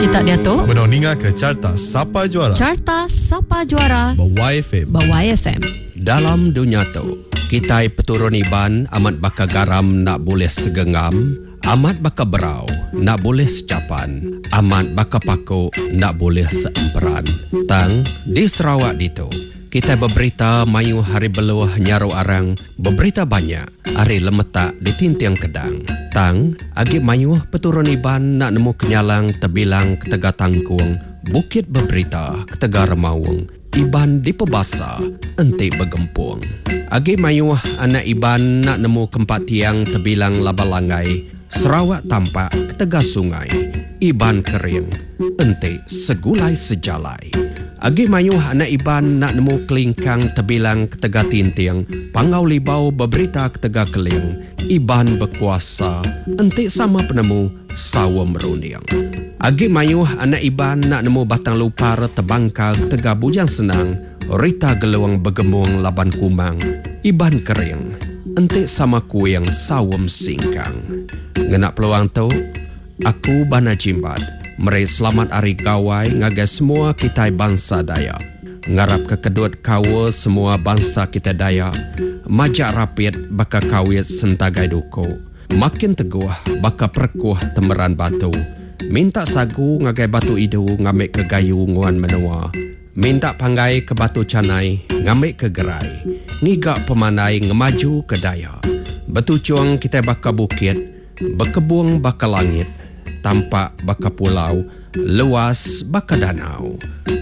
Kita dia tu Benoninga ke Carta Sapa Juara. Carta Sapa Juara Bawai FM. Bawai FM. Dalam dunia tu, kita peturun iban amat baka garam nak boleh segengam, amat baka berau nak boleh secapan, amat baka paku nak boleh seemperan. Tang di Sarawak ditu, kita berberita mayu hari beluah nyaru arang, berberita banyak hari lemetak di tintiang kedang. Tang agi mayu peturun iban nak nemu kenyalang tebilang ketega tangkuang, bukit berberita ketega remawang. Iban di pebasa, enti bergempung. Agi mayuh anak iban nak nemu kempat tiang tebilang labalangai, Sarawak tampak ketega sungai. Iban kering, enti segulai sejalai. Agi mayuh anak iban nak nemu kelingkang tebilang ketega tintiang, pangau libau berberita ketega keling. Iban berkuasa, enti sama penemu sawa merunding. Agi mayuh anak iban nak nemu batang lupar tebangkal ketega bujang senang, rita geluang bergembung laban kumang. Iban kering, enti sama kuing sawam singkang. Ngenak peluang tu, aku bana jimbat. Meri selamat hari gawai ngagai semua kita bangsa Dayak. Ngarap kekedut kawa semua bangsa kita Dayak. Majak rapid baka kawit sentagai duko. Makin teguh baka perkuh temeran batu. Minta sagu ngagai batu idu ngambil ke gayu nguan menua. Minta panggai ke batu canai ngambil ke gerai. Ngigak pemanai ngemaju ke Dayak. Betucuang kita baka bukit, berkebung baka langit. Tampak baka pulau, luas baka danau.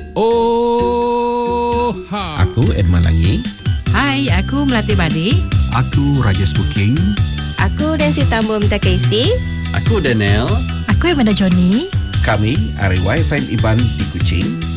Oh ha. Aku Edman Langi. Hai, aku Melati Badi. Aku Rajas Booking. Aku Dancy Tambum Takesi. Aku Daniel. Aku Amanda Johnny. Kami Ari YFM Iban di Kuching.